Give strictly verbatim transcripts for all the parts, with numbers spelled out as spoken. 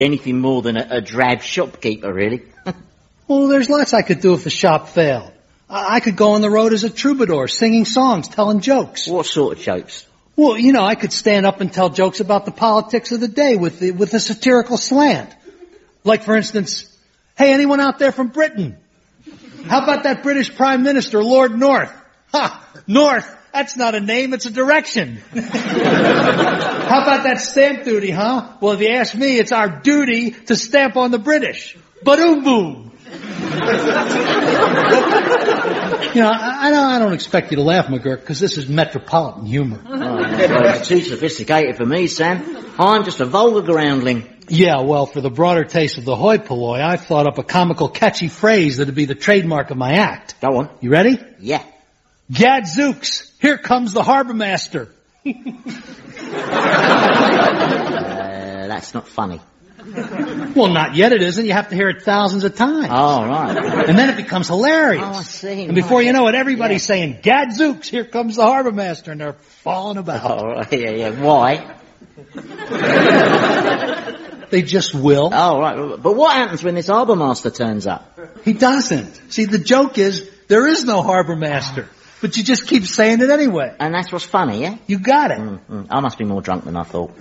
Anything more than a, a drab shopkeeper, really. Well, there's lots I could do if the shop failed. I, I could go on the road as a troubadour, singing songs, telling jokes. What sort of jokes? Well, you know, I could stand up and tell jokes about the politics of the day with the, with a satirical slant. Like, for instance, hey, anyone out there from Britain? How about that British Prime Minister, Lord North? Ha! North! That's not a name, it's a direction. How about that stamp duty, huh? Well, if you ask me, it's our duty to stamp on the British. Ba-doom boom. You know, I, I, don't, I don't expect you to laugh, McGurk, because this is metropolitan humor. Oh, well, it's too sophisticated for me, Sam. I'm just a vulgar groundling. Yeah, well, for the broader taste of the hoi polloi, I've thought up a comical, catchy phrase that'd be the trademark of my act. Go on. You ready? Yeah. Gadzooks, here comes the harbour master. uh, that's not funny. Well, not yet it isn't. You have to hear it thousands of times. Oh, right. And then it becomes hilarious. Oh, I see. And before right. you know it, everybody's yeah. saying, Gadzooks, here comes the harbour master, and they're falling about. Oh, right. Yeah, yeah. Why? They just will. Oh, right. But what happens when this harbour master turns up? He doesn't. See, the joke is, there is no harbour master. But you just keep saying it anyway. And that's what's funny, yeah? You got it. Mm-hmm. I must be more drunk than I thought.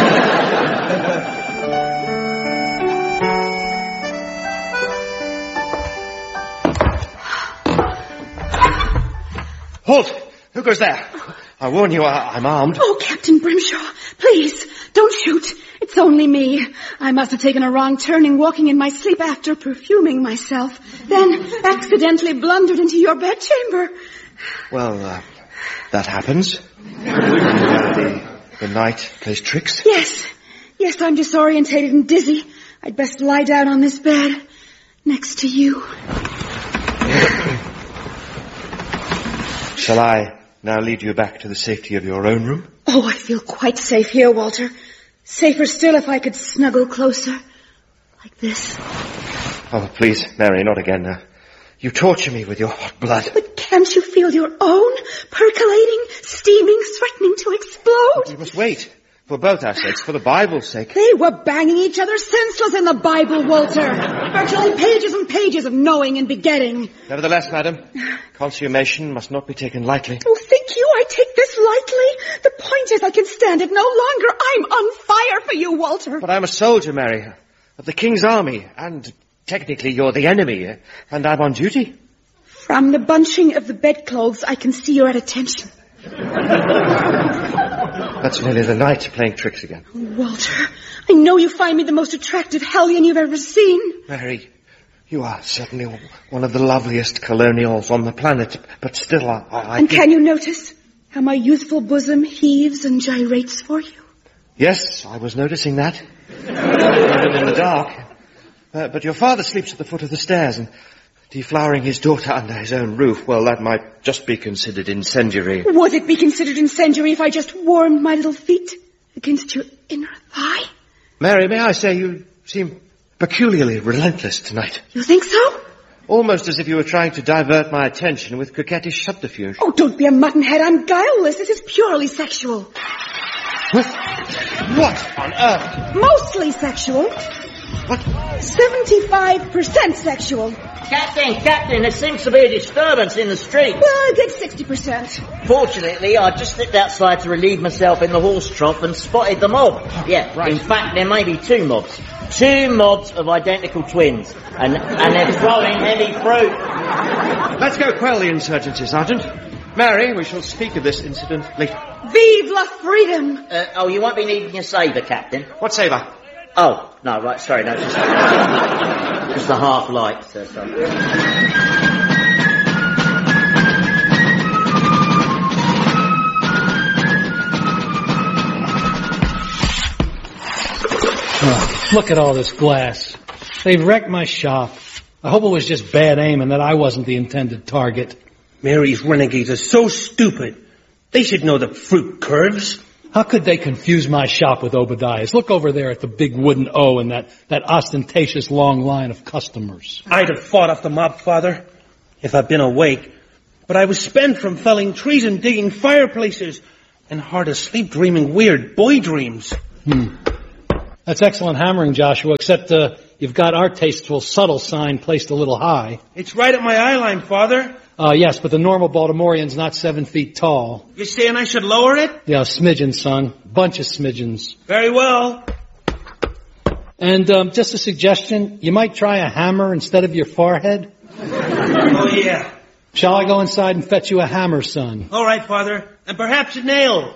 Halt! Who goes there? I warn you, I, I'm armed. Oh, Captain Grimshaw, please, don't shoot. It's only me. I must have taken a wrong turning walking in my sleep after perfuming myself, then accidentally blundered into your bedchamber. Well, uh, that happens. the, the night plays tricks? Yes. Yes, I'm disorientated and dizzy. I'd best lie down on this bed next to you. Shall I now lead you back to the safety of your own room? Oh, I feel quite safe here, Walter. Safer still if I could snuggle closer. Like this. Oh, please, Mary, not again now. You torture me with your hot blood. But can't you feel your own? Percolating, steaming, threatening to explode. We must wait. For both our sakes, for the Bible's sake. They were banging each other senseless in the Bible, Walter. Virtually pages and pages of knowing and begetting. Nevertheless, madam, consummation must not be taken lightly. Oh, think you I take this lightly? The point is I can stand it no longer. I'm on fire for you, Walter. But I'm a soldier, Mary, of the King's army, and technically you're the enemy, and I'm on duty. From the bunching of the bedclothes, I can see you're at attention. That's merely the night playing tricks again. Oh, Walter, I know you find me the most attractive hellion you've ever seen. Mary, you are certainly one of the loveliest colonials on the planet, but still I... I and think... can you notice how my youthful bosom heaves and gyrates for you? Yes, I was noticing that. Even in the dark. Uh, but your father sleeps at the foot of the stairs, and deflowering his daughter under his own roof, well, that might just be considered incendiary. Would it be considered incendiary if I just warmed my little feet against your inner thigh? Mary, may I say you seem peculiarly relentless tonight. You think so? Almost as if you were trying to divert my attention with coquettish subterfuge. Oh, don't be a muttonhead. I'm guileless. This is purely sexual. What? What on earth? Mostly sexual. What? seventy-five percent sexual. Captain, Captain, there seems to be a disturbance in the street. Well, a good sixty percent. Fortunately, I just slipped outside to relieve myself in the horse trough and spotted the mob. Yeah, right. In fact, there may be two mobs. Two mobs of identical twins. And and they're throwing heavy fruit. Let's go quell the insurgency, Sergeant. Mary, we shall speak of this incident later. Vive la freedom! Uh, oh, you won't be needing a saver, Captain. What saver? Oh, no, right, sorry, no, just, just a half light, sir, sorry. Oh, look at all this glass. They've wrecked my shop. I hope it was just bad aim and that I wasn't the intended target. Mary's renegades are so stupid. They should know the fruit curves. How could they confuse my shop with Obadiah's? Look over there at the big wooden O and that, that ostentatious long line of customers. I'd have fought off the mob, Father, if I'd been awake. But I was spent from felling trees and digging fireplaces, and hard asleep dreaming weird boy dreams. Hmm. That's excellent hammering, Joshua, except uh, you've got our tasteful, subtle sign placed a little high. It's right at my eye line, Father. Uh, yes, but the normal Baltimorean's not seven feet tall. You're saying I should lower it? Yeah, smidgen, son. Bunch of smidgens. Very well. And um, just a suggestion, you might try a hammer instead of your forehead. Oh, yeah. Shall I go inside and fetch you a hammer, son? All right, Father. And perhaps a nail.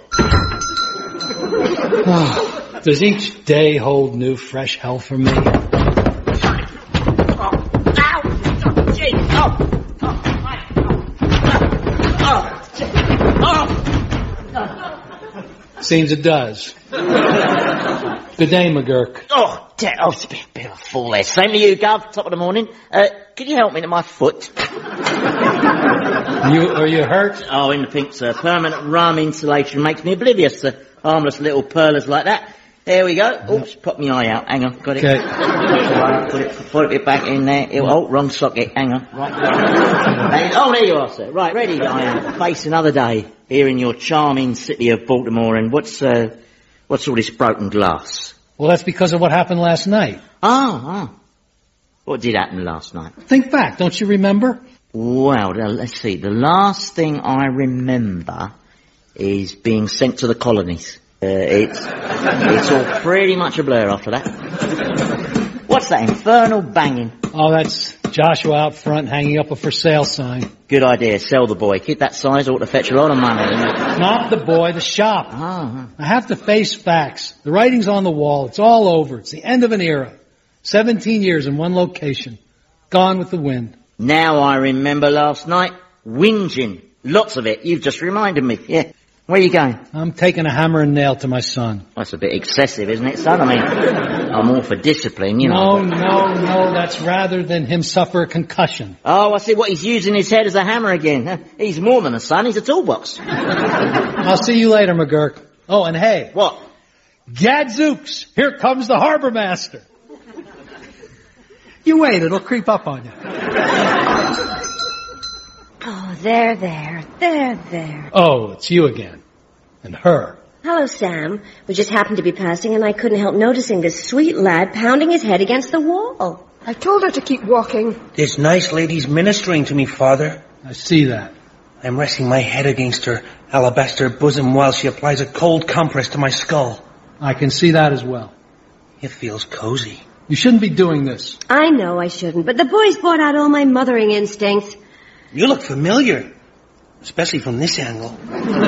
Does each day hold new, fresh hell for me? Seems it does. Good day, McGurk. Oh, dear. Oh, it's a bit, bit of a fool there. Same to you, Gov. Top of the morning. Uh, could you help me to my foot? You, are you hurt? Oh, in the pink, sir. Permanent rum insulation makes me oblivious to harmless little pearlers like that. There we go. Oops, pop my eye out. Hang on, got it. Okay. Put it, put it back in there. It, oh, wrong socket. Hang on. Right. Hang on. Oh, there you are, sir. Right, ready I am. Face another day here in your charming city of Baltimore. And what's, uh, what's all this broken glass? Well, that's because of what happened last night. Oh, oh. What did happen last night? Think back. Don't you remember? Well, let's see. The last thing I remember is being sent to the colonies. Uh, it's it's all pretty much a blur after that. What's that infernal banging? Oh, that's Joshua out front hanging up a for sale sign. Good idea. Sell the boy. Kid that size ought to fetch a lot of money. Not the boy, the shop. Oh. I have to face facts. The writing's on the wall. It's all over. It's the end of an era. Seventeen years in one location. Gone with the wind. Now I remember last night. Whinging. Lots of it. You've just reminded me. Yeah. Where are you going? I'm taking a hammer and nail to my son. That's a bit excessive, isn't it, son? I mean, I'm all for discipline, you know. No, no, no, that's rather than him suffer a concussion. Oh, I see what he's using his head as a hammer again. He's more than a son, he's a toolbox. I'll see you later, McGurk. Oh, and hey. What? Gadzooks! Here comes the harbor master. You wait, it'll creep up on you. Oh, there, there, there, there. Oh, it's you again. And her. Hello, Sam. We just happened to be passing, and I couldn't help noticing this sweet lad pounding his head against the wall. I told her to keep walking. This nice lady's ministering to me, Father. I see that. I'm resting my head against her alabaster bosom while she applies a cold compress to my skull. I can see that as well. It feels cozy. You shouldn't be doing this. I know I shouldn't, but the boys brought out all my mothering instincts. You look familiar, especially from this angle.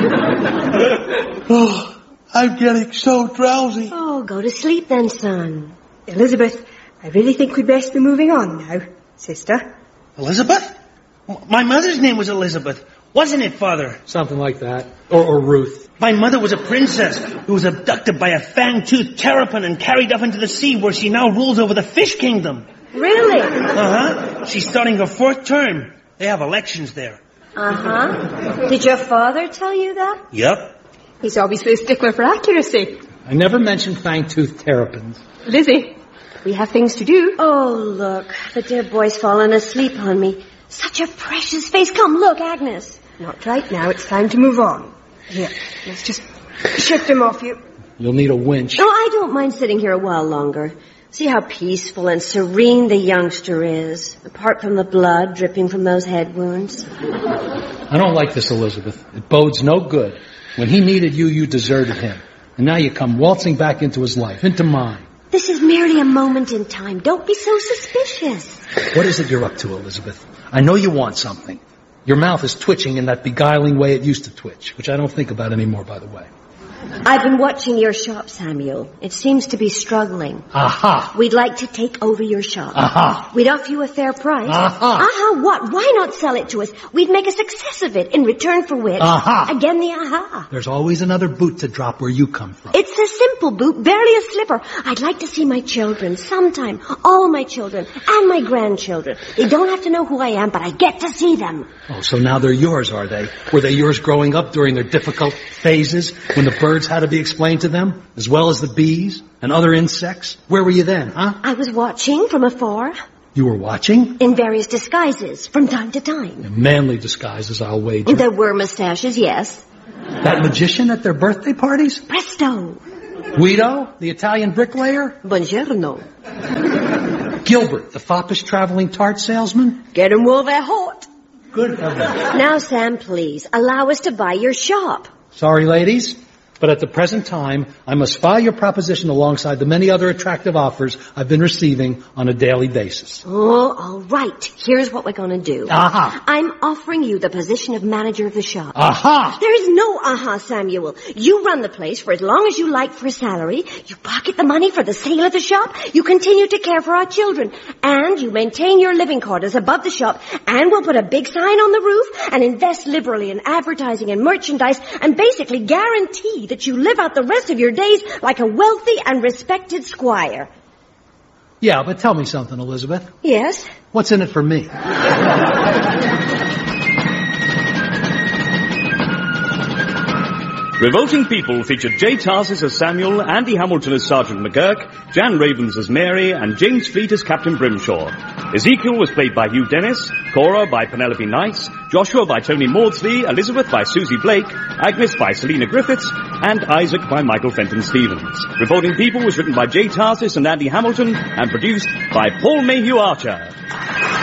Oh, I'm getting so drowsy. Oh, go to sleep then, son. Elizabeth, I really think we'd best be moving on now, sister. Elizabeth? My mother's name was Elizabeth, wasn't it, Father? Something like that. Or, or Ruth. My mother was a princess who was abducted by a fang-toothed terrapin and carried up into the sea where she now rules over the fish kingdom. Really? Uh-huh. She's starting her fourth term. They have elections there. Uh-huh. Did your father tell you that? Yep. He's obviously a stickler for accuracy. I never mentioned fang-toothed terrapins. Lizzie, we have things to do. Oh, look. The dear boy's fallen asleep on me. Such a precious face. Come, look, Agnes. Not right now. It's time to move on. Here, let's just shift him off you. You'll need a winch. No, I don't mind sitting here a while longer. See how peaceful and serene the youngster is, apart from the blood dripping from those head wounds. I don't like this, Elizabeth. It bodes no good. When he needed you, you deserted him. And now you come waltzing back into his life, into mine. This is merely a moment in time. Don't be so suspicious. What is it you're up to, Elizabeth? I know you want something. Your mouth is twitching in that beguiling way it used to twitch, which I don't think about anymore, by the way. I've been watching your shop, Samuel. It seems to be struggling. Aha! We'd like to take over your shop. Aha! We'd offer you a fair price. Aha! Aha, what? Why not sell it to us? We'd make a success of it, in return for which... Aha! Again the aha. There's always another boot to drop where you come from. It's a simple boot, barely a slipper. I'd like to see my children sometime. All my children. And my grandchildren. They don't have to know who I am, but I get to see them. Oh, so now they're yours, are they? Were they yours growing up during their difficult phases when the birds had to be explained to them, as well as the bees and other insects? Where were you then, huh? I was watching from afar. You were watching? In various disguises, from time to time. Manly disguises, I'll wager. There were mustaches, yes. That magician at their birthday parties? Presto. Guido, the Italian bricklayer? Buongiorno. Gilbert, the foppish traveling tart salesman? Get 'em while they're hot. Good heavens. Now, Sam, please, allow us to buy your shop. Sorry, ladies, but at the present time, I must file your proposition alongside the many other attractive offers I've been receiving on a daily basis. Oh, all right. Here's what we're going to do. Aha. I'm offering you the position of manager of the shop. Aha! There is no aha, Samuel. You run the place for as long as you like for a salary. You pocket the money for the sale of the shop. You continue to care for our children. And you maintain your living quarters above the shop. And we'll put a big sign on the roof and invest liberally in advertising and merchandise and basically guarantee that you live out the rest of your days like a wealthy and respected squire. Yeah, but tell me something, Elizabeth. Yes? What's in it for me? Revolting People featured Jay Tarsis as Samuel, Andy Hamilton as Sergeant McGurk, Jan Ravens as Mary, and James Fleet as Captain Brimshaw. Ezekiel was played by Hugh Dennis, Cora by Penelope Nice, Joshua by Tony Maudsley, Elizabeth by Susie Blake, Agnes by Selena Griffiths, and Isaac by Michael Fenton Stevens. Revolting People was written by Jay Tarsis and Andy Hamilton, and produced by Paul Mayhew Archer.